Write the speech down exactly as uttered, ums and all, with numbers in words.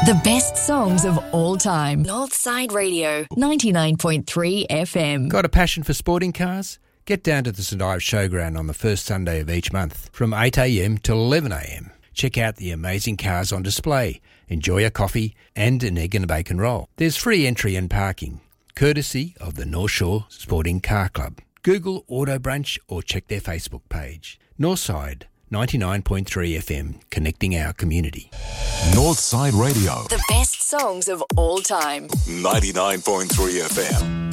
The best songs of all time. Northside Radio, ninety-nine point three F M. Got a passion for sporting cars? Get down to the St Ives Showground on the first Sunday of each month from eight a m till eleven a m. Check out the amazing cars on display, enjoy a coffee and an egg and a bacon roll. There's free entry and parking, courtesy of the North Shore Sporting Car Club. Google Auto Brunch or check their Facebook page. Northside, ninety-nine point three F M, connecting our community. Northside Radio. The best songs of all time. ninety-nine point three F M.